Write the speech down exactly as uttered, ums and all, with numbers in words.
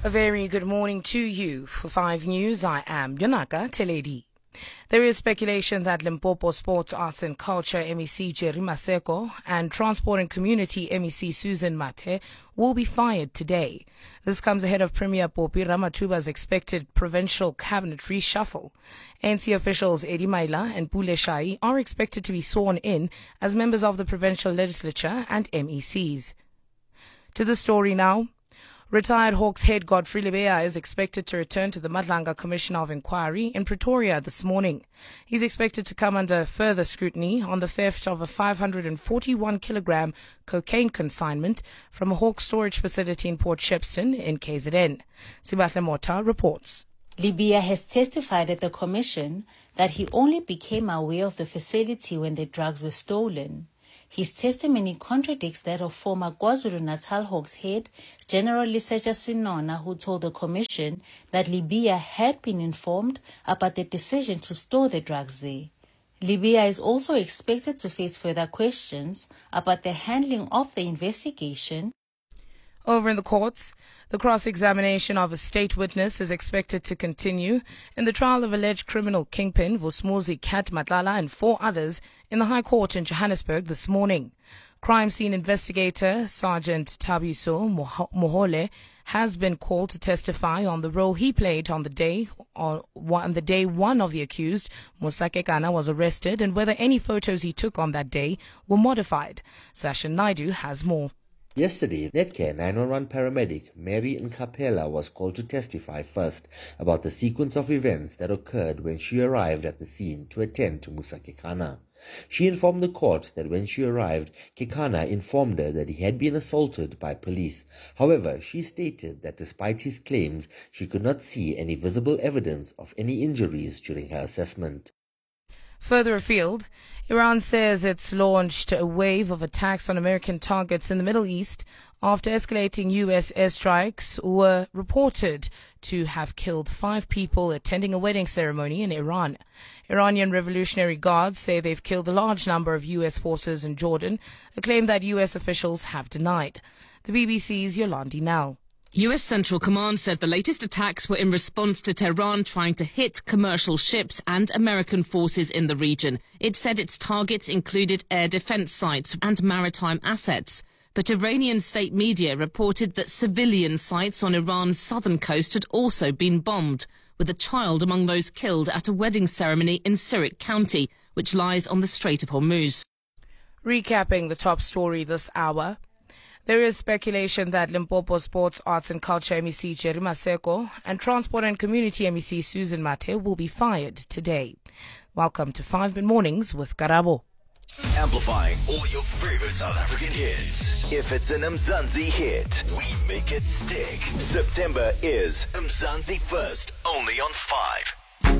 A very good morning to you. For five News, I am Yonaka Teledi. There is speculation that Limpopo Sports, Arts and Culture M E C Jerry Maseko and Transport and Community M E C Susan Mathe will be fired today. This comes ahead of Premier Popi Ramathuba's expected provincial cabinet reshuffle. A N C officials Eddie Maila and Pule Shai are expected to be sworn in as members of the provincial legislature and M E Cs. To the story now. Retired Hawks head Godfrey Lebeya is expected to return to the Madlanga Commission of Inquiry in Pretoria this morning. He's expected to come under further scrutiny on the theft of a five hundred forty-one kilogram cocaine consignment from a Hawks storage facility in Port Shepstone in K Z N. Sibahle Mota reports. Lebeya has testified at the commission that he only became aware of the facility when the drugs were stolen. His testimony contradicts that of former KwaZulu-Natal Hawks head General Lesetja Sinona, who told the commission that Lebeya had been informed about the decision to store the drugs there. Lebeya is also expected to face further questions about the handling of the investigation. Over in the courts, the cross-examination of a state witness is expected to continue in the trial of alleged criminal kingpin Vusmuzi Kat Matlala and four others in the High Court in Johannesburg this morning. Crime scene investigator Sergeant Tabiso Mohole has been called to testify on the role he played on the day on, on the day one of the accused, Musake Kana, was arrested and whether any photos he took on that day were modified. Sasha Naidu has more. Yesterday, Netcare nine one one paramedic Mary Nkapela was called to testify first about the sequence of events that occurred when she arrived at the scene to attend to Musa Kekana. She informed the court that when she arrived, Kekana informed her that he had been assaulted by police. However, she stated that despite his claims, she could not see any visible evidence of any injuries during her assessment. Further afield, Iran says it's launched a wave of attacks on American targets in the Middle East after escalating U S airstrikes were reported to have killed five people attending a wedding ceremony in Iran. Iranian Revolutionary Guards say they've killed a large number of U S forces in Jordan, a claim that U S officials have denied. The B B C's Yolandi Nell. U S Central Command said the latest attacks were in response to Tehran trying to hit commercial ships and American forces in the region. It said its targets included air defense sites and maritime assets. But Iranian state media reported that civilian sites on Iran's southern coast had also been bombed, with a child among those killed at a wedding ceremony in Sirik County, which lies on the Strait of Hormuz. Recapping the top story this hour. There is speculation that Limpopo Sports, Arts and Culture M E C Jerry Maseko and Transport and Community M E C Susan Mathe will be fired today. Welcome to five Mid Mornings with Karabo. Amplifying all your favorite South African hits. If it's an Mzansi hit, we make it stick. September is Mzansi First, only on five.